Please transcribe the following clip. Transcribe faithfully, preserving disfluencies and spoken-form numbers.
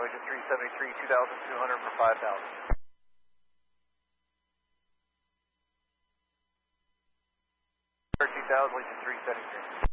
Legion three seventy-three, two thousand two hundred for five thousand. two thousand, Legion three seventy-three.